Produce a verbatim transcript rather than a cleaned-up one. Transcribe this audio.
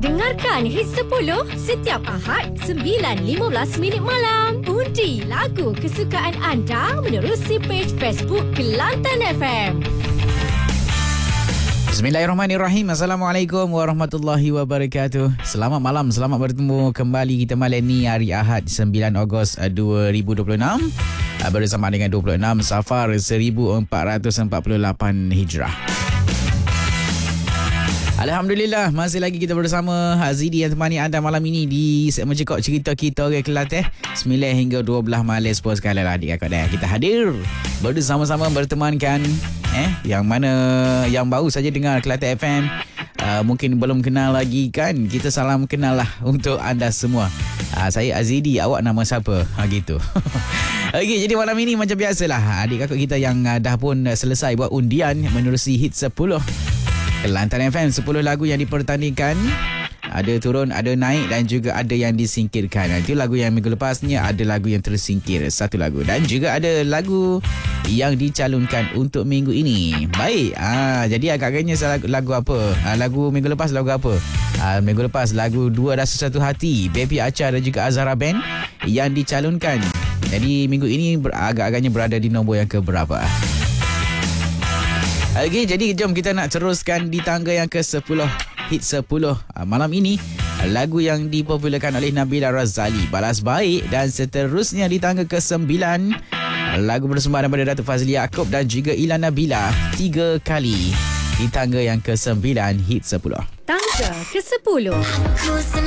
Dengarkan Hit sepuluh setiap Ahad sembilan lima belas minit malam. Undi lagu kesukaan anda menerusi page Facebook Kelantan F M. Bismillahirrahmanirrahim. Assalamualaikum warahmatullahi wabarakatuh. Selamat malam, selamat bertemu kembali kita malam ni hari Ahad sembilan Ogos dua ribu dua puluh enam bersama dengan dua puluh enam Safar seribu empat ratus empat puluh lapan Hijrah. Alhamdulillah, masih lagi kita bersama Azidi yang temani anda malam ini di segmen Cekok Cerita Kita Orang Kelantan sembilan hingga dua belas malam sepuluh sekali lah adik kakak dah. Kita hadir bersama-sama bertemankan eh yang mana yang baru saja dengar Kelantan F M, uh, mungkin belum kenal lagi kan, kita salam kenal lah untuk anda semua. Uh, saya Azidi, awak nama siapa? Ha gitu. Okey, jadi malam ini macam biasalah adik kakak kita yang uh, dah pun uh, selesai buat undian menerusi hit sepuluh Kelantan F M, sepuluh lagu yang dipertandingkan. Ada turun, ada naik dan juga ada yang disingkirkan. Itu lagu yang minggu lepasnya, ada lagu yang tersingkir, satu lagu. Dan juga ada lagu yang dicalonkan untuk minggu ini. Baik, ah, jadi agak-agaknya lagu apa? Ah, lagu minggu lepas lagu apa? Ah, minggu lepas lagu Dua Rasa Satu Hati, Baby Acha dan juga Azhara Band yang dicalonkan. Jadi minggu ini agak-agaknya berada di nombor yang keberapa? Okey, jadi jom kita nak teruskan di tangga yang ke sepuluh. Hit sepuluh malam ini, lagu yang dipopularkan oleh Nabila Razali, Balas Baik. Dan seterusnya di tangga ke sembilan, lagu bersumber daripada Datuk Fazli Yaakob dan juga Ilan Nabila, Tiga Kali. Di tangga yang ke sembilan, hit sepuluh. Tangga ke sepuluh.